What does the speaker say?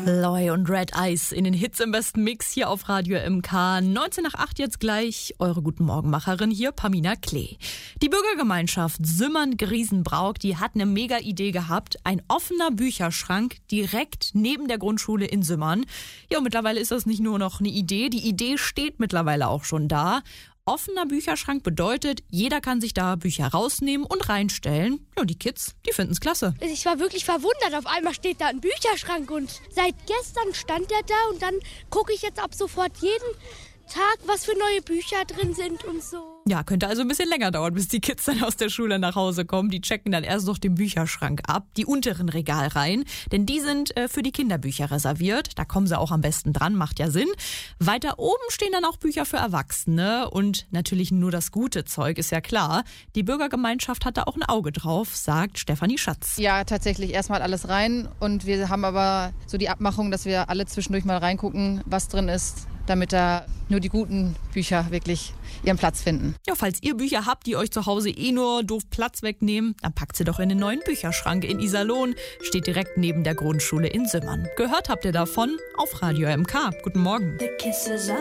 Loy und Red Eyes in den Hits im besten Mix hier auf Radio MK. 19 nach 8 jetzt gleich. Eure Guten Morgenmacherin hier, Pamina Klee. Die Bürgergemeinschaft Sümmern-Griesenbrauch, die hat eine mega Idee gehabt. Ein offener Bücherschrank direkt neben der Grundschule in Sümmern. Ja, und mittlerweile ist das nicht nur noch eine Idee. Die Idee steht mittlerweile auch schon da. Offener Bücherschrank bedeutet, jeder kann sich da Bücher rausnehmen und reinstellen. Ja, die Kids, die finden's klasse. Ich war wirklich verwundert. Auf einmal steht da ein Bücherschrank und seit gestern stand der da und dann gucke ich jetzt ab sofort jeden Tag, was für neue Bücher drin sind und so. Ja, könnte also ein bisschen länger dauern, bis die Kids dann aus der Schule nach Hause kommen. Die checken dann erst noch den Bücherschrank ab, die unteren Regalreihen, denn die sind für die Kinderbücher reserviert. Da kommen sie auch am besten dran, macht ja Sinn. Weiter oben stehen dann auch Bücher für Erwachsene und natürlich nur das gute Zeug, ist ja klar. Die Bürgergemeinschaft hat da auch ein Auge drauf, sagt Stefanie Schatz. Ja, tatsächlich erstmal alles rein und wir haben aber so die Abmachung, dass wir alle zwischendurch mal reingucken, was drin ist, damit da nur die guten Bücher wirklich ihren Platz finden. Ja, falls ihr Bücher habt, die euch zu Hause nur doof Platz wegnehmen, dann packt sie doch in den neuen Bücherschrank in Iserlohn. Steht direkt neben der Grundschule in Sümmern. Gehört habt ihr davon auf Radio MK. Guten Morgen.